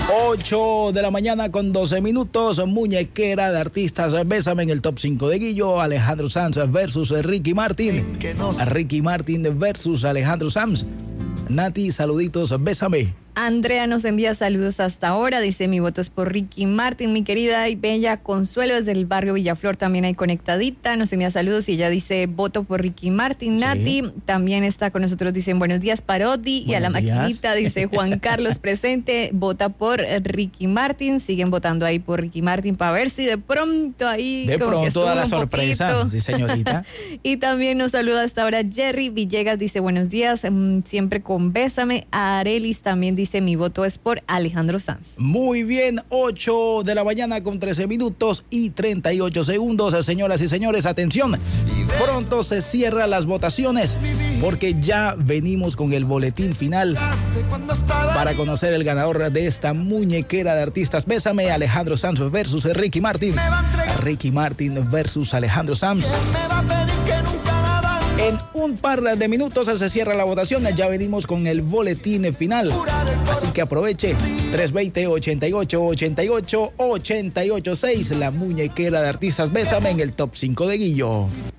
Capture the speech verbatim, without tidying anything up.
ocho de la mañana con doce minutos, muñequera de artistas, bésame en el top cinco de Guillo, Alejandro Sanz versus Ricky Martin, Ricky Martin versus Alejandro Sanz. Nati, saluditos, bésame. Andrea nos envía saludos hasta ahora, dice mi voto es por Ricky Martin, mi querida y bella Consuelo desde el barrio Villaflor también hay conectadita, nos envía saludos y ella dice voto por Ricky Martin. Sí. Nati también está con nosotros, dicen buenos días Parodi. Buenos y a la días. Maquinita dice Juan Carlos presente, vota por Ricky Martin, siguen votando ahí por Ricky Martin para ver si de pronto ahí de como pronto que da la sorpresa, poquito. Sí señorita. Y también nos saluda hasta ahora Jerry Villegas, dice buenos días, siempre con bésame. Arelis también dice mi voto es por Alejandro Sanz. Muy bien, ocho de la mañana con trece minutos y treinta y ocho segundos. Señoras y señores, atención. Pronto se cierran las votaciones porque ya venimos con el boletín final para conocer el ganador de esta muñequera de artistas. Bésame, Alejandro Sanz versus Ricky Martin. Ricky Martin versus Alejandro Sanz. En un par de minutos se cierra la votación, ya venimos con el boletín final. Así que aproveche, tres dos cero, ochenta y ocho, ochenta y ocho, ochenta y ocho seis, la muñequera de artistas, bésame en el top cinco de Guillo.